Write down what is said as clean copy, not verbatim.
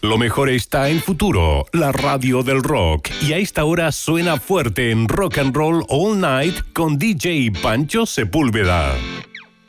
Lo mejor está en Futuro, la radio del rock. Y a esta hora suena fuerte en Rock and Roll All Night con DJ Pancho Sepúlveda.